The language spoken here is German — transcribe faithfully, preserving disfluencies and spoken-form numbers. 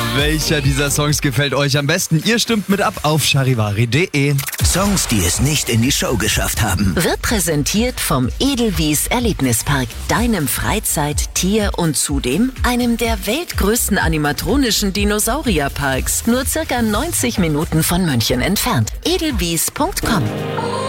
Welcher dieser Songs gefällt euch am besten? Ihr stimmt mit ab auf charivari punkt de. Songs, die es nicht in die Show geschafft haben. Wird präsentiert vom Edelwies Erlebnispark, deinem Freizeit-, Tier- und zudem einem der weltgrößten animatronischen Dinosaurierparks. Nur circa neunzig Minuten von München entfernt. edelwies punkt com